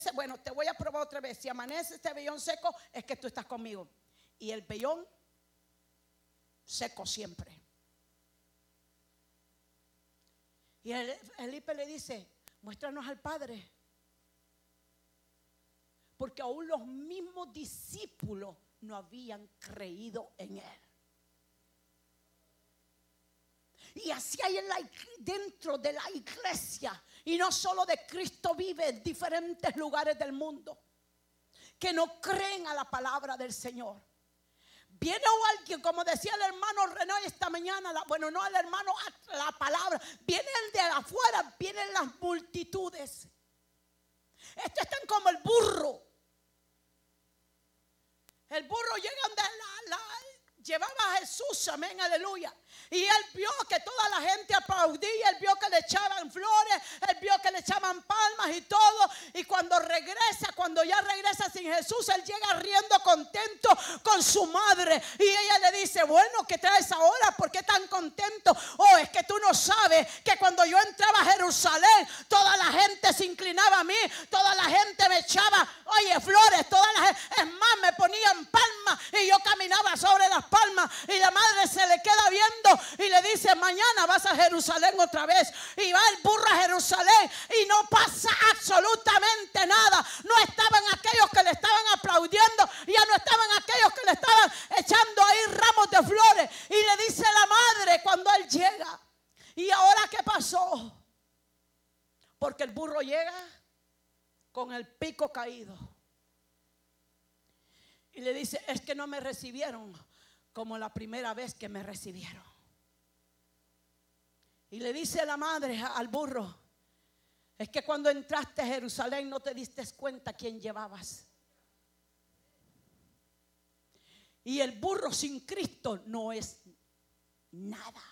bueno, te voy a probar otra vez. Si amanece este vellón seco, es que tú estás conmigo. Y el vellón seco siempre. Y Felipe le dice, muéstranos al Padre. Porque aún los mismos discípulos no habían creído en él. Y así hay dentro de la iglesia, y no solo de Cristo vive, en diferentes lugares del mundo, que no creen a la palabra del Señor. Viene alguien, como decía el hermano René esta mañana, bueno, no el hermano, a la palabra. Viene el de afuera, vienen las multitudes. Estos están como el burro. El burro llega donde llevaba a Jesús, amén, aleluya. Y él vio que toda la gente aplaudía, él vio que le echaban flores, él vio que le echaban palmas y todo. Y cuando ya regresa sin Jesús, él llega riendo contento con su madre. Y ella le dice, bueno, ¿qué traes ahora? ¿Por qué tan contento? Oh, es que tú no sabes que cuando yo entraba a Jerusalén, toda la gente se inclinaba a mí, toda la gente me echaba, oye, flores, toda la gente, es más, me ponían palmas y yo caminaba sobre las palmas. Y la madre se le queda viendo y le dice, mañana vas a Jerusalén otra vez. Y va el burro a Jerusalén y no pasa absolutamente nada. No estaban aquellos que le estaban aplaudiendo, ya no estaban aquellos que le estaban echando ahí ramos de flores. Y le dice la madre cuando él llega, ¿y ahora qué pasó? Porque el burro llega con el pico caído. Y le dice, es que no me recibieron como la primera vez que me recibieron. Y le dice la madre al burro, es que cuando entraste a Jerusalén no te diste cuenta quién llevabas. Y el burro sin Cristo no es nada.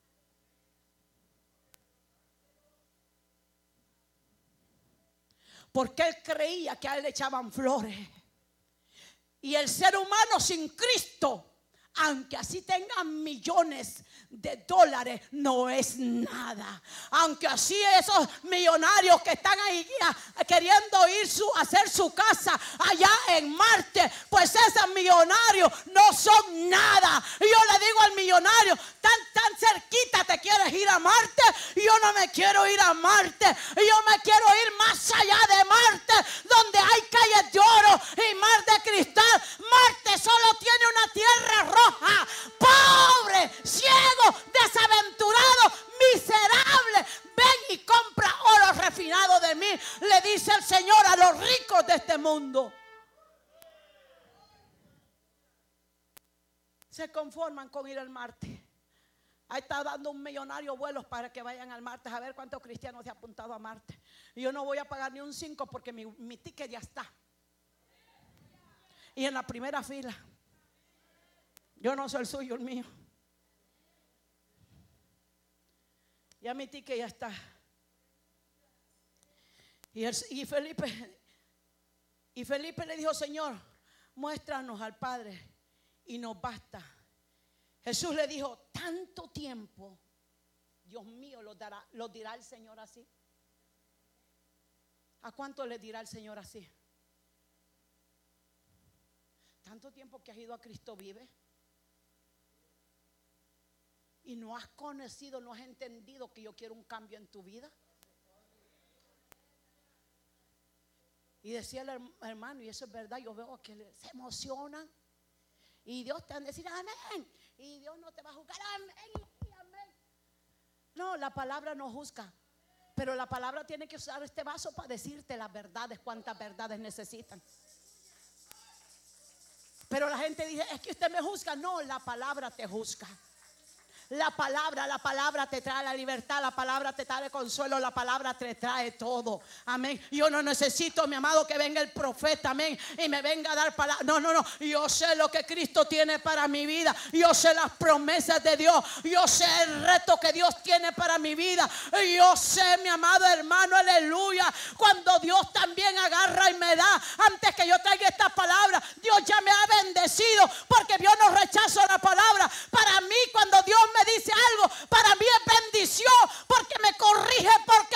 Porque él creía que a él le echaban flores. Y el ser humano sin Cristo, aunque así tengan millones de dólares, no es nada. Aunque así esos millonarios que están ahí queriendo ir a hacer su casa allá en Marte, pues esos millonarios no son nada. Y yo le digo al millonario, tan cerquita te quieres ir a Marte. Y yo no me quiero ir a Marte. Y yo me quiero ir más allá de Marte, donde hay calles de oro y mar de cristal. Marte solo tiene una tierra roja, pobre, ciego, desaventurado, miserable. Ven y compra oro refinado de mí, le dice el Señor a los ricos de este mundo. Se conforman con ir al Marte. Ahí está dando un millonario vuelos para que vayan al Marte. A ver cuántos cristianos se han apuntado a Marte. Y yo no voy a pagar ni un 5 porque mi ticket ya está. Y en la primera fila. Yo no soy el suyo, el mío. Ya mi ticket ya está. Y Felipe le dijo, Señor, muéstranos al Padre y nos basta. Jesús le dijo, tanto tiempo, Dios mío, lo dirá el Señor así. ¿A cuánto le dirá el Señor así? Tanto tiempo que has ido a Cristo vive y no has conocido, no has entendido que yo quiero un cambio en tu vida. Y decía el hermano, y eso es verdad, yo veo que se emocionan y Dios te va a decir amén, y Dios no te va a juzgar, amén y amén. No, la palabra no juzga, pero la palabra tiene que usar este vaso para decirte las verdades, cuántas verdades necesitan. Pero la gente dice, es que usted me juzga. No, la palabra te juzga. La palabra te trae la libertad, la palabra te trae el consuelo, la palabra te trae todo. Amén. Yo no necesito, mi amado, que venga el profeta, amén, y me venga a dar palabra. No. Yo sé lo que Cristo tiene para mi vida. Yo sé las promesas de Dios. Yo sé el reto que Dios tiene para mi vida. Yo sé, mi amado hermano, aleluya, cuando Dios también agarra y me da. Antes que yo traiga esta palabra, Dios ya me ha bendecido, porque yo no rechazo la palabra. Para mí, cuando Dios me dice algo, para mí es bendición, porque me corrige, porque